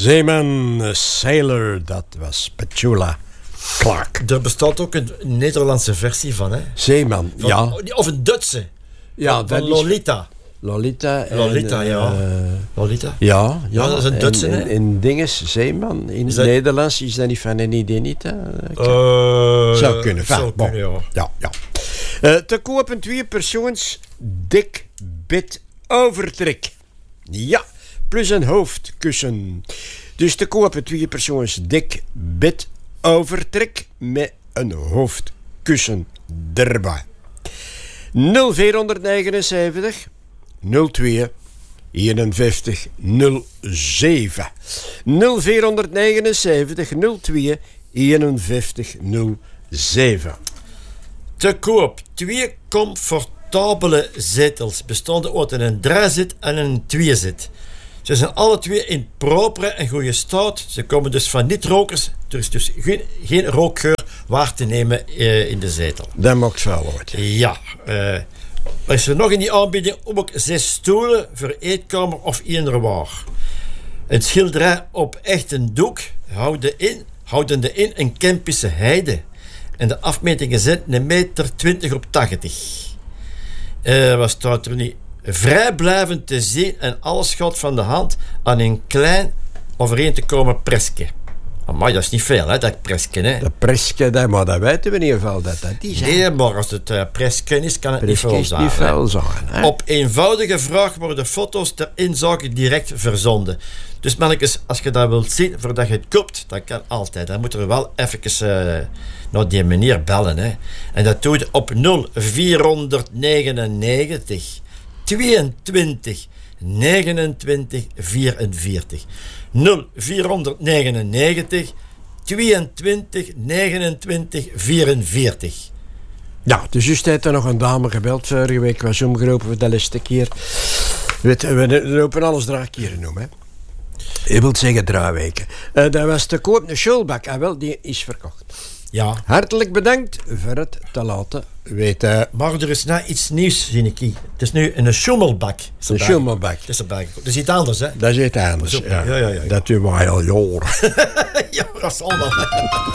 Zeeman, Sailor, dat was Petula Clark. Er bestaat ook een Nederlandse versie van, hè? Zeeman, ja. Of een Duitse. Ja, van Lolita. Lolita. Lolita, ja. Lolita? Ja, dat is een Duitse, hè? In dinges, Zeeman, in het Nederlands, is dat niet van een Idenita? Zou kunnen, ja. Te koop een 2-persoons dik bed overtrek. Ja, plus een hoofdkussen. Dus te koop een 2-persoons dik bed overtrek met een hoofdkussen erbij. 0479 02 51 07 0479 02 51 07. Te koop 2 comfortabele zetels, bestaande uit een 3-zit en een 2-zit. Ze zijn alle 2 in propere en goede staat. Ze komen dus van niet-rokers. Er is dus geen rookgeur waar te nemen in de zetel. Dat maakt wel uit. Ja. Er is er nog in die aanbieding ook 6 stoelen voor eetkamer of eender waar. Een schilderij op echt een doek houdende in een Kempische heide. En de afmetingen zijn 1,20 meter op 80. Wat staat er nu? Vrijblijvend te zien en alles gaat van de hand aan een klein overeen te komen presje. Maar dat is niet veel, hè, dat presje. Hè. Dat presje, maar dat weten we in ieder geval dat is. Nee, maar als het presje is, kan het niet veel zijn. Hè? Op eenvoudige vraag worden foto's ter inzage direct verzonden. Dus mannetjes, als je dat wilt zien voordat je het koopt, dat kan altijd. Dan moeten we wel even naar die meneer bellen. Hè. En dat doe je op 0499 22 29 44. 0499 22 29 44. Ja, dus juist heeft er nog een dame gebeld. Vorige week was omgeroepen voor de laatste keer. We lopen alles 3 keer noemen. Je wilt zeggen 3 weken. Dat was te koop een schulbak. En wel, die is verkocht. Ja. Hartelijk bedankt voor het te laten weten. Maar er is nou iets nieuws, zie ik hier. Het is nu een schommelbak. Een schommelbak. Dat is iets anders, hè? Dat is iets anders, ja. Dat doen wij al jaren. Ja, dat is allemaal.